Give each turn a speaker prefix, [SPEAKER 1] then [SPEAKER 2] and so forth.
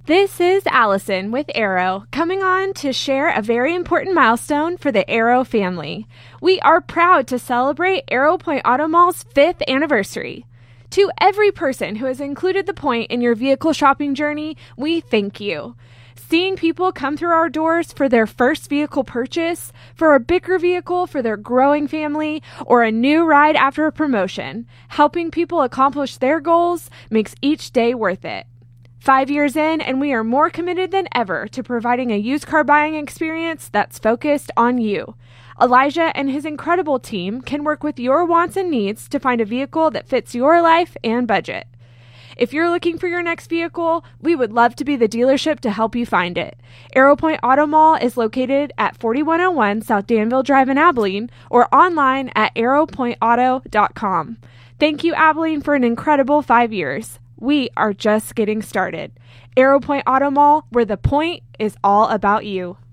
[SPEAKER 1] This is Allison with Arrow, coming on to share a very important milestone for the Arrow family. We are proud to celebrate Arrow Point Auto Mall's 5th anniversary. To every person who has included the Point in your vehicle shopping journey, we thank you. Seeing people come through our doors for their first vehicle purchase, for a bigger vehicle for their growing family, or a new ride after a promotion, helping people accomplish their goals makes each day worth it. 5 years in, and we are more committed than ever to providing a used car buying experience that's focused on you. Elijah and his incredible team can work with your wants and needs to find a vehicle that fits your life and budget. If you're looking for your next vehicle, we would love to be the dealership to help you find it. Arrow Point Auto Mall is located at 4101 South Danville Drive in Abilene or online at arrowpointauto.com. Thank you, Abilene, for an incredible 5 years. We are just getting started. Arrow Point Auto Mall, where the point is all about you.